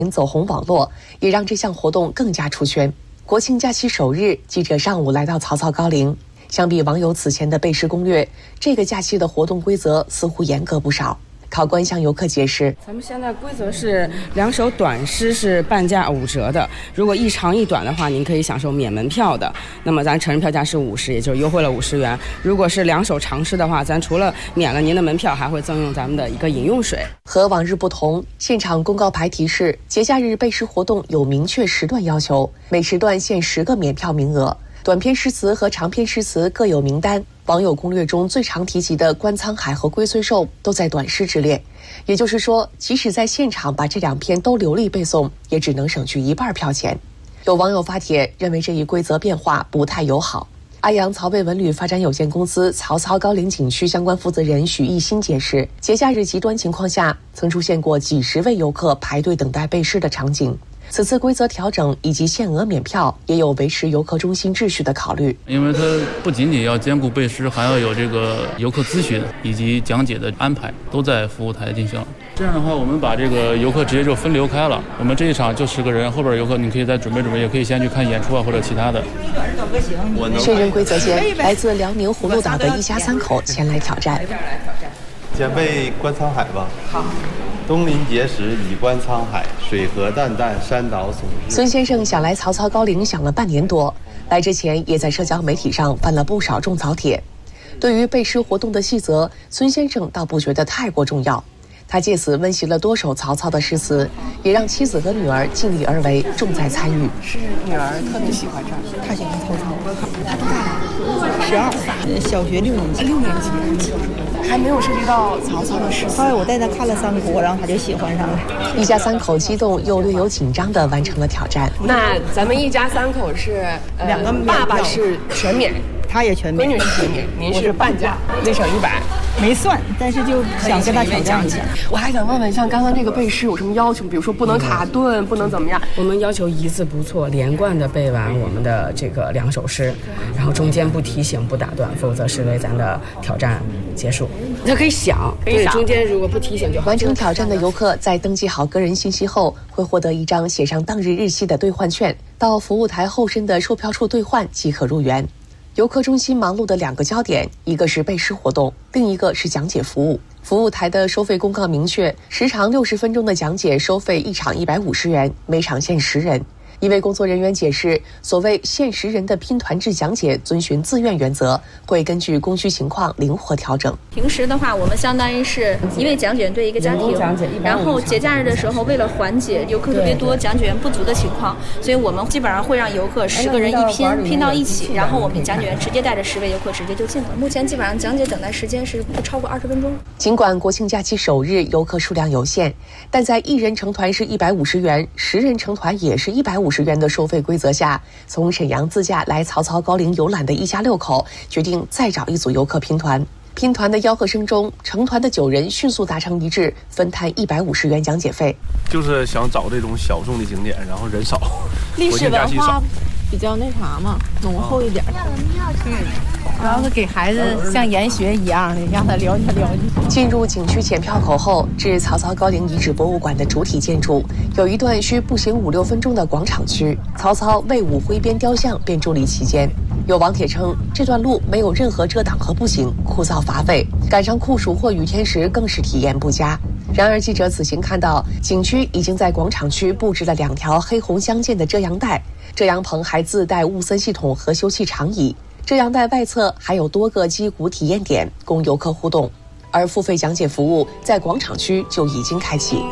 走红网络，也让这项活动更加出圈。国庆假期首日，记者上午来到曹操高陵。相比网友此前的背诗攻略，这个假期的活动规则似乎严格不少。考官向游客解释， 咱们现在规则是2首短诗是半价5折的，如果一长一短的话，您可以享受免门票的。那么咱成人票价是50，也就是优惠了50元。如果是2首长诗的话，咱除了免了您的门票，还会赠用咱们的一个饮用水。 和往日不同，现场公告牌提示，节假日背诗活动有明确时段要求，每时段限10个免票名额。短篇诗词和长篇诗词各有名单，网友攻略中最常提及的观沧海和龟虽寿都在短诗之列。也就是说，即使在现场把这2篇都流利背诵，也只能省去1半票钱。有网友发帖认为这一规则变化不太友好。阿阳曹魏文旅发展有限公司曹操高陵景区相关负责人许艺新解释，节假日极端情况下，曾出现过几十位游客排队等待背诗的场景。此次规则调整以及限额免票，也有维持游客中心秩序的考虑。 因为它不仅仅要兼顾背诗，还要有这个游客咨询以及讲解的安排，都在服务台进行。这样的话，我们把这个游客直接就分流开了。我们这一场就10个人，后边游客你可以再准备准备，也可以先去看演出或者其他的。 确认规则间，来自辽宁葫芦岛的一家3口前来挑战。 先背观沧海吧。好。东临碣石，以观沧海，水河淡淡，山岛耸峙。 孙先生想来曹操高陵想了半年多，来之前也在社交媒体上翻了不少种草帖。对于背诗活动的细则，孙先生倒不觉得太过重要。他借此温习了多首曹操的诗词，也让妻子和女儿尽力而为，重在参与。 是女儿特别喜欢这儿，她喜欢曹操。 她多大？12，小学6年级。6年级。 还没有涉及到曹操的诗词。 后来我带他看了《三国》，然后他就喜欢上了。 一家3口激动又略有紧张地完成了挑战。 那咱们一家3口是 2个， 爸爸是全免， 他也全免， 闺女是全免，您是半价，内省100。 没算，但是就想跟他挑战一下。 我还想问问，像刚刚这个背诗有什么要求？比如说不能卡顿，不能怎么样？ 我们要求一字不错，连贯的背完我们的这个2首诗，然后中间不提醒、不打断，否则视为咱的挑战结束。他可以想，对，中间如果不提醒就好。 完成挑战的游客在登记好个人信息后，会获得一张写上当日日期的兑换券，到服务台后身的售票处兑换即可入园。游客中心忙碌的2个焦点，一个是背诗活动，另一个是讲解服务。服务台的收费公告明确，时长60分钟的讲解收费1场150元，每场限10人。一位工作人员解释，所谓限10人的拼团制讲解遵循自愿原则，会根据供需情况灵活调整。 平时的话，我们相当于是一位讲解员对一个家庭，然后节假日的时候，为了缓解游客特别多、讲解员不足的情况，所以我们基本上会让游客10个人一拼到一起，然后我们讲解员直接带着10位游客直接就进了。目前基本上讲解等待时间是不超过20分钟。 尽管国庆假期首日游客数量有限，但在1人成团是150元，10人成团也是150元的收费规则下，从沈阳自驾来曹操高陵游览的一家6口决定再找一组游客拼团。拼团的吆喝声中，成团的9人迅速达成一致，分摊150元讲解费。 就是想找这种小众的景点，然后人少， 历史文化比较那啥嘛，浓厚一点。主要是给孩子像研学一样的，让他了解了解。 进入景区检票口后，至曹操高陵遗址博物馆的主体建筑，有一段需步行5-6分钟的广场区，曹操魏武挥鞭雕像便伫立其间。有网帖称，这段路没有任何遮挡和步行，枯燥乏味，赶上酷暑或雨天时更是体验不佳。然而记者此行看到，景区已经在广场区布置了2条黑红相间的遮阳带，遮阳棚还自带雾森系统和休憩长椅。遮阳带外侧还有多个击鼓体验点供游客互动，而付费讲解服务在广场区就已经开启。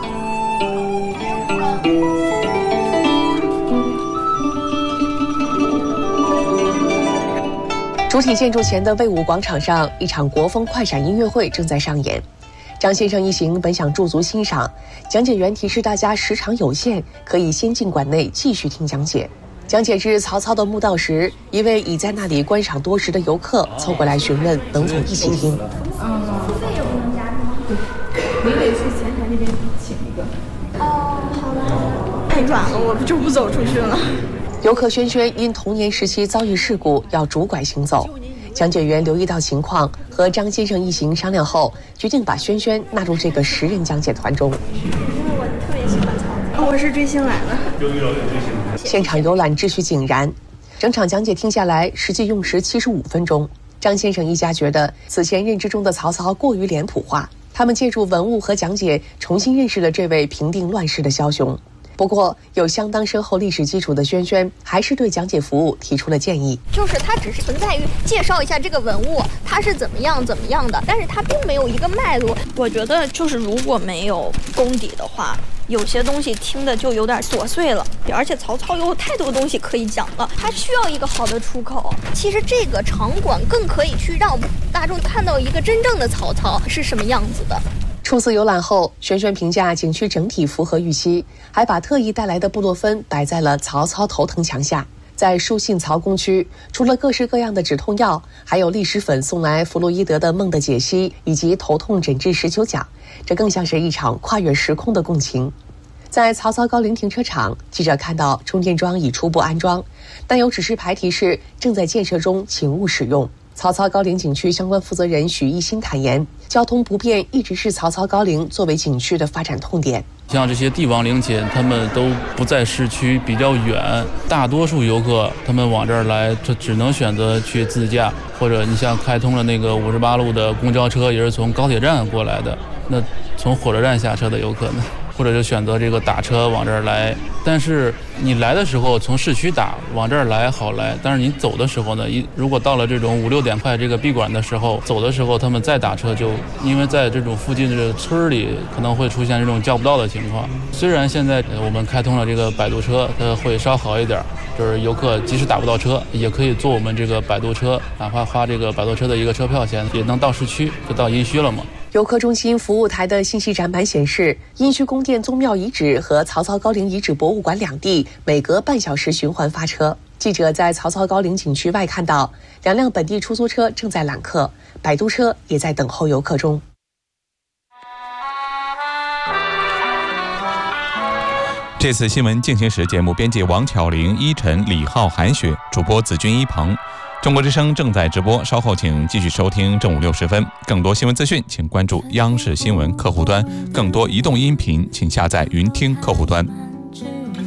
主体建筑前的魏武广场上，一场国风快闪音乐会正在上演。张先生一行本想驻足欣赏，讲解员提示大家时长有限，可以先进馆内继续听讲解。讲解至曹操的墓道时，一位已在那里观赏多时的游客凑过来询问能否一起听。 付费也不能加是吗？ 对，您得去前台那边请一个。 哦，好了。 太远了，我就不走出去了。 游客轩轩因童年时期遭遇事故，要拄拐行走。讲解员留意到情况，和张先生一行商量后，决定把轩轩纳入这个10人讲解团中。 因为我特别喜欢曹操。 我是追星来了。 现场游览秩序井然，整场讲解听下来，实际用时75分钟。张先生一家觉得此前认知中的曹操过于脸谱化，他们借助文物和讲解，重新认识了这位平定乱世的枭雄。不过，有相当深厚历史基础的轩轩，还是对讲解服务提出了建议。 就是它只是存在于介绍一下这个文物，它是怎么样的，但是它并没有一个脉络。 我觉得就是如果没有功底的话，有些东西听的就有点琐碎了，而且曹操有太多东西可以讲了，他需要一个好的出口。 其实这个场馆更可以去让大众看到一个真正的曹操是什么样子的。 初次游览后，轩轩评价景区整体符合预期，还把特意带来的布洛芬摆在了曹操头疼墙下。在书信曹公区，除了各式各样的止痛药，还有利湿粉送来弗洛伊德的《梦的解析》以及头痛诊治19讲，这更像是一场跨越时空的共情。在曹操高陵停车场，记者看到充电桩已初步安装，但有指示牌提示正在建设中，请勿使用。曹操高陵景区相关负责人许一新坦言，交通不便一直是曹操高陵作为景区的发展痛点。 像这些帝王陵寝，他们都不在市区，比较远，大多数游客他们往这儿来，他只能选择去自驾，或者你像开通了那个58路的公交车，也是从高铁站过来的，那从火车站下车的游客呢，或者就选择这个打车往这儿来。但是你来的时候从市区打往这儿来好来，但是你走的时候呢，如果到了这种5、6点快这个闭馆的时候，走的时候他们再打车，就因为在这种附近的村里可能会出现这种叫不到的情况。虽然现在我们开通了这个摆渡车，它会稍好一点，就是游客即使打不到车，也可以坐我们这个摆渡车，哪怕花这个摆渡车的一个车票钱，也能到市区，就到殷墟了嘛。 游客中心服务台的信息展板显示，殷墟宫殿宗庙遗址和曹操高陵遗址博物馆两地每隔半小时循环发车。记者在曹操高陵景区外看到2辆本地出租车正在揽客，摆渡车也在等候游客中。 这次新闻进行时节目编辑王巧玲、依晨、李浩、韩雪，主播子君、一鹏。中国之声正在直播，稍后请继续收听正午6时分。更多新闻资讯，请关注央视新闻客户端；更多移动音频，请下载云听客户端。